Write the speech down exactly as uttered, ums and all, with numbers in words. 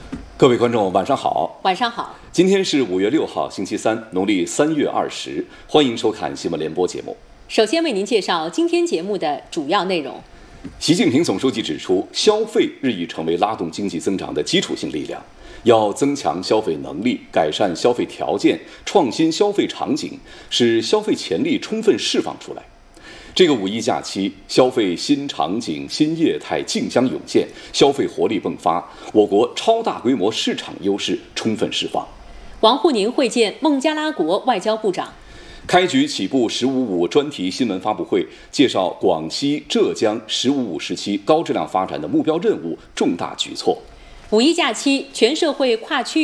各位观众，晚上好。 晚上好。 今天是五月六号，星期三，农历三月二十。欢迎收看新闻联播节目。 首先为您介绍今天节目的主要内容。 习近平总书记指出，消费日益成为拉动经济增长的基础性力量，要增强消费能力，改善消费条件，创新消费场景，使消费潜力充分释放出来。这个五一假期，消费新场景、新业态竞相涌现，消费活力迸发，我国超大规模市场优势充分释放。 王沪宁会见孟加拉国外交部长。 开局起步“十五五”专题新闻发布会，介绍广西、浙江“十五五”时期高质量发展的目标任务、重大举措。 五一假期，全社会跨区域